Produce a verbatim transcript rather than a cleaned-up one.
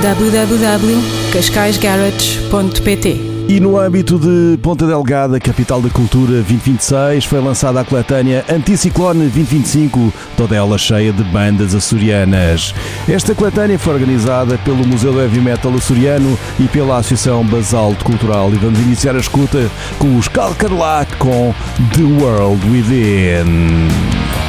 w w w ponto cascais garage ponto p t. E no âmbito de Ponta Delgada, capital da cultura vinte e vinte e seis, foi lançada a coletânea Anticiclone vinte e vinte e cinco, toda ela cheia de bandas açorianas. Esta coletânea foi organizada pelo Museu do Heavy Metal Açoriano e pela Associação Basalto Cultural. E vamos iniciar a escuta com os Calcarlac com The World Within.